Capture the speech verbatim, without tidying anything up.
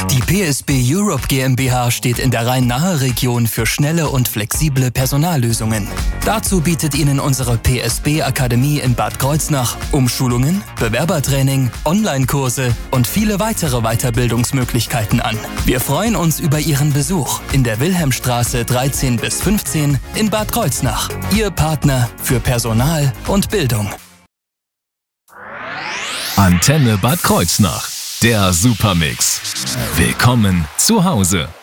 Die P S B Europe GmbH steht in der Rhein-Nahe-Region für schnelle und flexible Personallösungen. Dazu bietet Ihnen unsere P S B Akademie in Bad Kreuznach Umschulungen, Bewerbertraining, Online-Kurse und viele weitere Weiterbildungsmöglichkeiten an. Wir freuen uns über Ihren Besuch in der Wilhelmstraße dreizehn bis fünfzehn in Bad Kreuznach. Ihr Partner für Personal und Bildung. Antenne Bad Kreuznach, der Supermix. Willkommen zu Hause.